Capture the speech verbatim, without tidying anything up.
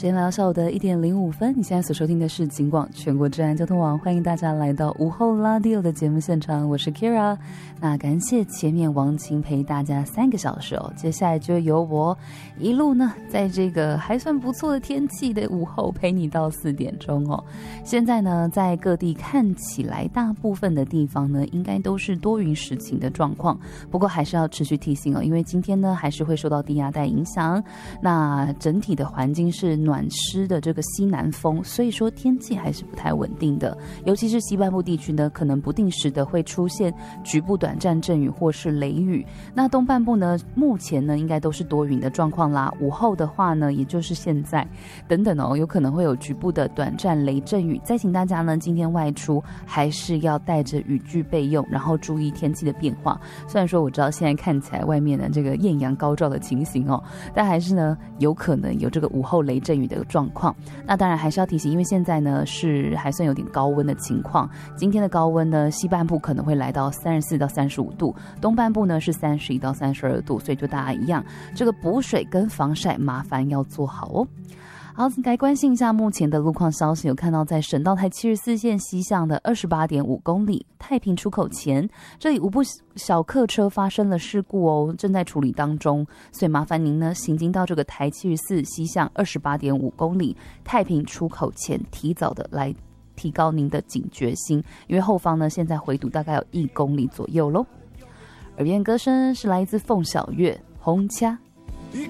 时间来到下午的一点零五分，你现在所收听的是警广全国治安交通网，欢迎大家来到午后拉迪欧的节目现场，我是 Kira。那感谢前面王晴陪大家三个小时哦，接下来就由我一路呢，在这个还算不错的天气的午后陪你到四点钟哦。现在呢，在各地看起来大部分的地方呢，应该都是多云时晴的状况，不过还是要持续提醒哦，因为今天呢还是会受到低压带影响，那整体的环境是暖湿的这个西南风，所以说天气还是不太稳定的，尤其是西半部地区呢，可能不定时的会出现局部短暂阵雨或是雷雨。那东半部呢，目前呢应该都是多云的状况啦。午后的话呢，也就是现在等等哦，有可能会有局部的短暂雷阵雨。再请大家呢，今天外出还是要带着雨具备用，然后注意天气的变化。虽然说我知道现在看起来外面的这个艳阳高照的情形哦，但还是呢有可能有这个午后雷阵雨的状况。那当然还是要提醒，因为现在呢是还算有点高温的情况，今天的高温呢，西半部可能会来到三十四到三十五度，东半部呢是三十一到三十二度，所以就大家一样，这个补水跟防晒麻烦要做好哦。好，来关心一下目前的路况消息，有看到在省道台七十四线西向的二十八点五公里太平出口前，这里五部小客车发生了事故哦，正在处理当中，所以麻烦您呢行经到这个台七十四西向二十八点五公里太平出口前，提早的来提高您的警觉心，因为后方呢现在回堵大概有一公里左右咯。耳边歌声是来自凤小岳红掐。